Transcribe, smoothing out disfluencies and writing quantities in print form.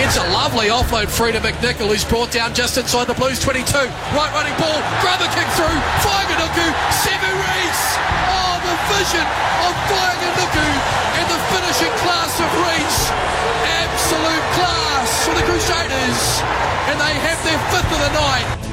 It's a lovely offload free to McNichol, who's brought down just inside the Blues 22. Right running ball, grab a kick through, Whanganuku, Sevu Reece. Oh, the vision of Whanganuku and the finishing class of Reece. Absolute class for the Crusaders, and they have their fifth of the night.